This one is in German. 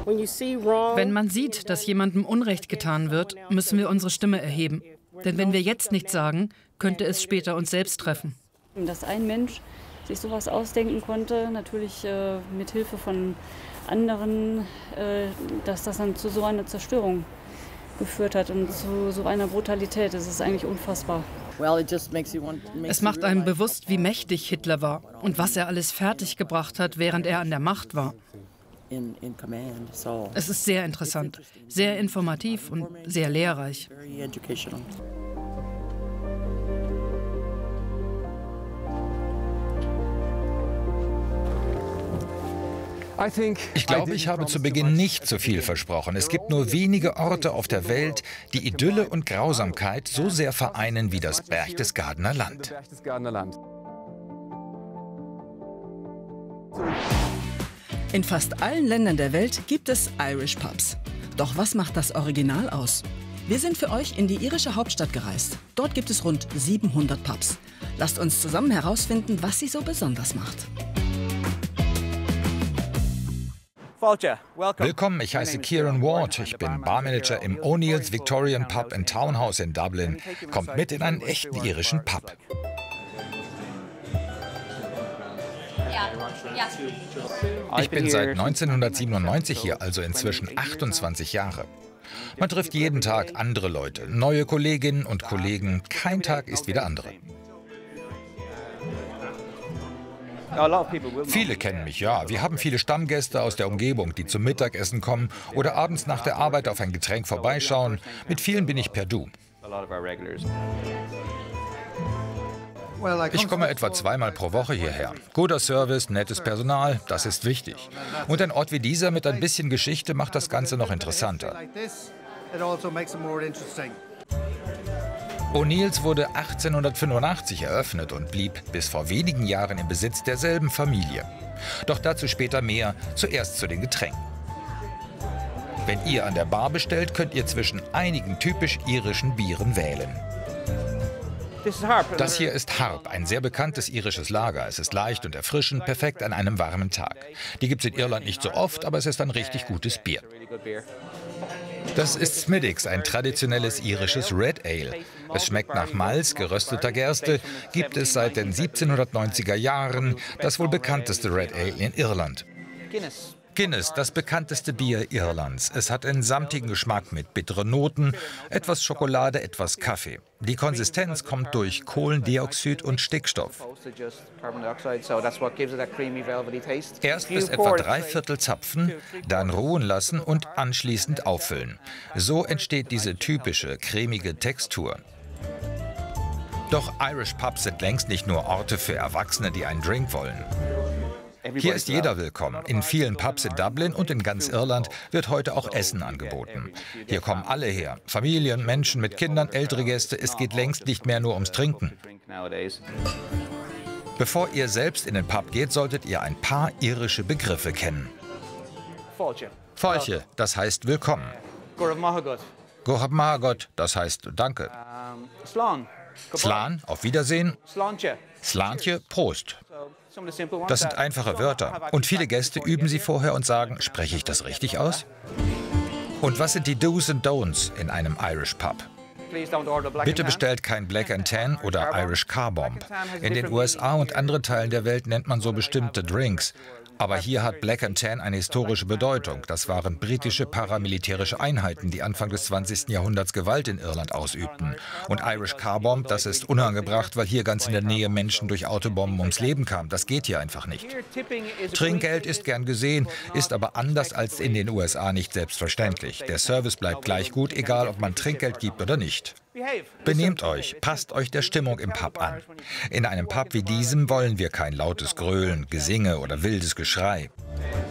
Wenn man sieht, dass jemandem Unrecht getan wird, müssen wir unsere Stimme erheben. Denn wenn wir jetzt nichts sagen, könnte es später uns selbst treffen. Dass ein Mensch sich sowas ausdenken konnte, natürlich mit Hilfe von anderen, dass das dann zu so einer Zerstörung geführt hat und zu so einer Brutalität. Das ist eigentlich unfassbar. Es macht einem bewusst, wie mächtig Hitler war und was er alles fertiggebracht hat, während er an der Macht war. Es ist sehr interessant, sehr informativ und sehr lehrreich. Ich glaube, ich habe zu Beginn nicht zu viel versprochen. Es gibt nur wenige Orte auf der Welt, die Idylle und Grausamkeit so sehr vereinen wie das Berchtesgadener Land. In fast allen Ländern der Welt gibt es Irish Pubs. Doch was macht das Original aus? Wir sind für euch in die irische Hauptstadt gereist. Dort gibt es rund 700 Pubs. Lasst uns zusammen herausfinden, was sie so besonders macht. Willkommen, ich heiße Kieran Ward. Ich bin Barmanager im O'Neill's Victorian Pub and Townhouse in Dublin. Kommt mit in einen echten irischen Pub. Ich bin seit 1997 hier, also inzwischen 28 Jahre. Man trifft jeden Tag andere Leute, neue Kolleginnen und Kollegen. Kein Tag ist wie der andere. Viele kennen mich, ja. Wir haben viele Stammgäste aus der Umgebung, die zum Mittagessen kommen oder abends nach der Arbeit auf ein Getränk vorbeischauen. Mit vielen bin ich per Du. Ich komme etwa zweimal pro Woche hierher. Guter Service, nettes Personal, das ist wichtig. Und ein Ort wie dieser mit ein bisschen Geschichte macht das Ganze noch interessanter. O'Neill's wurde 1885 eröffnet und blieb bis vor wenigen Jahren im Besitz derselben Familie. Doch dazu später mehr, zuerst zu den Getränken. Wenn ihr an der Bar bestellt, könnt ihr zwischen einigen typisch irischen Bieren wählen. Das hier ist Harp, ein sehr bekanntes irisches Lager. Es ist leicht und erfrischend, perfekt an einem warmen Tag. Die gibt es in Irland nicht so oft, aber es ist ein richtig gutes Bier. Das ist Smithwick's, ein traditionelles irisches Red Ale. Es schmeckt nach Malz, gerösteter Gerste, gibt es seit den 1790er Jahren, das wohl bekannteste Red Ale in Irland. Guinness, das bekannteste Bier Irlands. Es hat einen samtigen Geschmack mit bitteren Noten, etwas Schokolade, etwas Kaffee. Die Konsistenz kommt durch Kohlendioxid und Stickstoff. Erst bis etwa 3/4 zapfen, dann ruhen lassen und anschließend auffüllen. So entsteht diese typische, cremige Textur. Doch Irish Pubs sind längst nicht nur Orte für Erwachsene, die einen Drink wollen. Hier ist jeder willkommen. In vielen Pubs in Dublin und in ganz Irland wird heute auch Essen angeboten. Hier kommen alle her. Familien, Menschen mit Kindern, ältere Gäste. Es geht längst nicht mehr nur ums Trinken. Bevor ihr selbst in den Pub geht, solltet ihr ein paar irische Begriffe kennen. Fáilte, das heißt willkommen. Gurab Mahagot, das heißt Danke. Slán, auf Wiedersehen. Sláinte, Prost. Das sind einfache Wörter. Und viele Gäste üben sie vorher und sagen, spreche ich das richtig aus? Und was sind die Do's und Don'ts in einem Irish Pub? Bitte bestellt kein Black and Tan oder Irish Car Bomb. In den USA und anderen Teilen der Welt nennt man so bestimmte Drinks. Aber hier hat Black and Tan eine historische Bedeutung. Das waren britische paramilitärische Einheiten, die Anfang des 20. Jahrhunderts Gewalt in Irland ausübten. Und Irish Car Bomb, das ist unangebracht, weil hier ganz in der Nähe Menschen durch Autobomben ums Leben kamen. Das geht hier einfach nicht. Trinkgeld ist gern gesehen, ist aber anders als in den USA nicht selbstverständlich. Der Service bleibt gleich gut, egal ob man Trinkgeld gibt oder nicht. Benehmt euch, passt euch der Stimmung im Pub an. In einem Pub wie diesem wollen wir kein lautes Gröhlen, Gesinge oder wildes Geschrei.